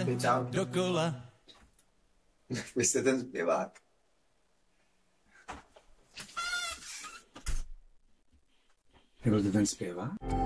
dokola. Vy jste ten zpěvák. Nebyl to ten zpěvák?